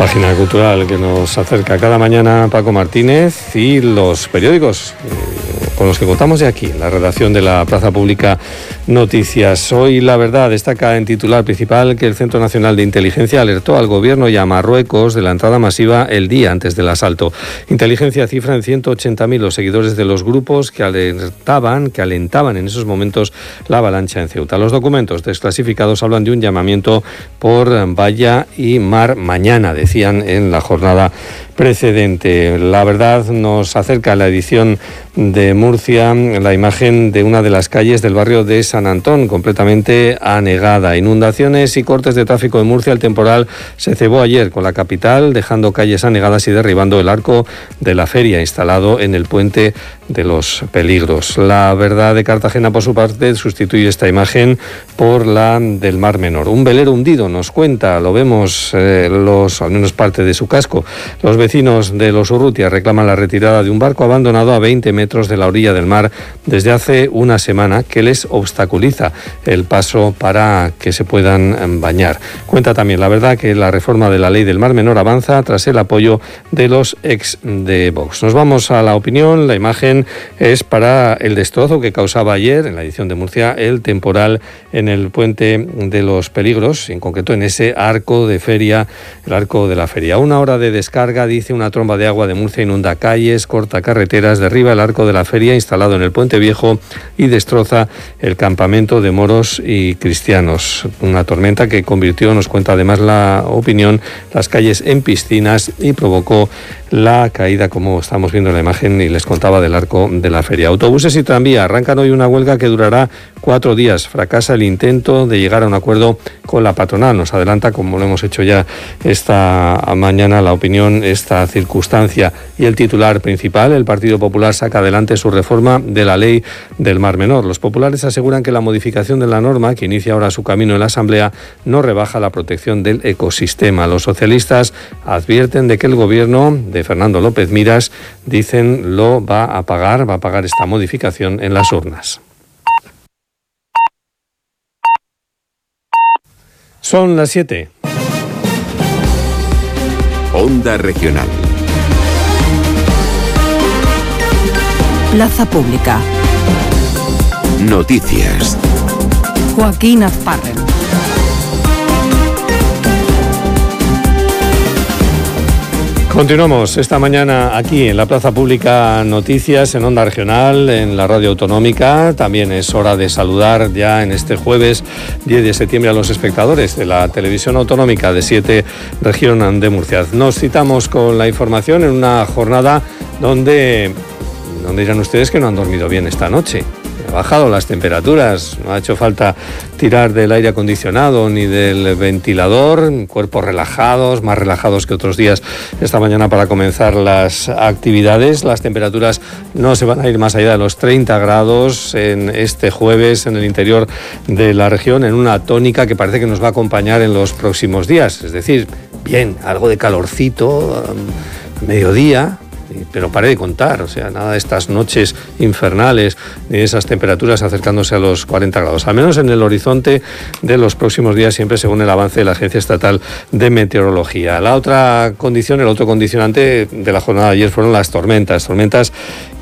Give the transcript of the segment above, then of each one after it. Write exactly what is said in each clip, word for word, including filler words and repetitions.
Página cultural que nos acerca cada mañana Paco Martínez y los periódicos eh, con los que contamos de aquí, la redacción de la Plaza Pública Noticias. Hoy La Verdad destaca en titular principal que el Centro Nacional de Inteligencia alertó al gobierno y a Marruecos de la entrada masiva el día antes del asalto. Inteligencia cifra en ciento ochenta mil los seguidores de los grupos que alertaban, que alentaban en esos momentos la avalancha en Ceuta. Los documentos desclasificados hablan de un llamamiento por valla y mar mañana, decían en la jornada precedente. La Verdad nos acerca a la edición de Murcia la imagen de una de las calles del barrio de San Antón, completamente anegada. Inundaciones y cortes de tráfico en Murcia. El temporal se cebó ayer con la capital, dejando calles anegadas y derribando el arco de la feria instalado en el puente de los Peligros. La Verdad de Cartagena, por su parte, sustituye esta imagen por la del Mar Menor. Un velero hundido, nos cuenta, lo vemos, eh, los, al menos parte de su casco. Los vecinos de Los Urrutia reclaman la retirada de un barco abandonado a veinte metros de la orilla del mar desde hace una semana, que les obstaculiza el paso para que se puedan bañar. Cuenta también La Verdad que la reforma de la ley del Mar Menor avanza tras el apoyo de los ex de Vox. Nos vamos a la opinión. La imagen es para el destrozo que causaba ayer, en la edición de Murcia, el temporal en el puente de los Peligros, en concreto en ese arco de feria, el arco de la feria. Una hora de descarga, dice, una tromba de agua de Murcia inunda calles, corta carreteras, derriba el arco de la feria instalado en el Puente Viejo y destroza el campamento de moros y cristianos. Una tormenta que convirtió, nos cuenta además La Opinión, las calles en piscinas y provocó la caída, como estamos viendo en la imagen y les contaba, del arco de la feria. Autobuses y tranvía arrancan hoy una huelga que durará cuatro días. Fracasa el intento de llegar a un acuerdo con la patronal. Nos adelanta, como lo hemos hecho ya esta mañana, La Opinión, esta circunstancia. Y el titular principal: el Partido Popular saca adelante su reforma de la ley del Mar Menor. Los populares aseguran que la modificación de la norma, que inicia ahora su camino en la Asamblea, no rebaja la protección del ecosistema. Los socialistas advierten de que el gobierno de Fernando López Miras, dicen, lo va a pagar, va a pagar esta modificación en las urnas. Son las siete. Onda Regional. Plaza Pública. Noticias. Joaquín Azparren. Continuamos esta mañana aquí en la Plaza Pública Noticias, en Onda Regional, en la Radio Autonómica. También es hora de saludar ya en este jueves diez de septiembre a los espectadores de la televisión autonómica de siete Región de Murcia. Nos citamos con la información en una jornada donde, donde dirán ustedes que no han dormido bien esta noche. Ha bajado las temperaturas, no ha hecho falta tirar del aire acondicionado ni del ventilador, cuerpos relajados, más relajados que otros días esta mañana para comenzar las actividades. Las temperaturas no se van a ir más allá de los treinta grados en este jueves en el interior de la región, en una tónica que parece que nos va a acompañar en los próximos días. Es decir, bien, algo de calorcito, um, mediodía, pero paré de contar, o sea, nada de estas noches infernales ni de esas temperaturas acercándose a los cuarenta grados, al menos en el horizonte de los próximos días, siempre según el avance de la Agencia Estatal de Meteorología. La otra condición, el otro condicionante de la jornada de ayer fueron las tormentas, tormentas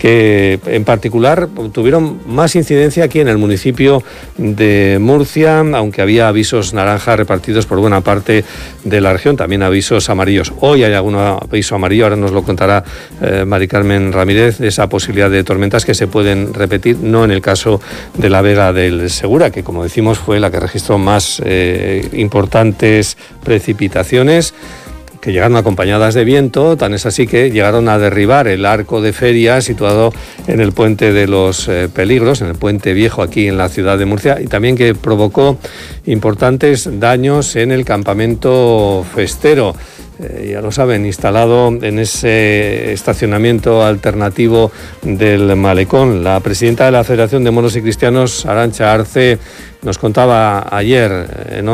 que en particular tuvieron más incidencia aquí en el municipio de Murcia, aunque había avisos naranja repartidos por buena parte de la región, también avisos amarillos. Hoy hay algún aviso amarillo, ahora nos lo contará eh, Mari Carmen Ramírez, de esa posibilidad de tormentas que se pueden repetir, no en el caso de la Vega del Segura, que como decimos fue la que registró más eh, importantes precipitaciones, que llegaron acompañadas de viento, tan es así que llegaron a derribar el arco de feria situado en el Puente de los eh, Peligros, en el Puente Viejo aquí en la ciudad de Murcia, y también que provocó importantes daños en el campamento festero. Eh, ya lo saben, instalado en ese estacionamiento alternativo del Malecón. La presidenta de la Federación de Moros y Cristianos, Arantxa Arce, nos contaba ayer en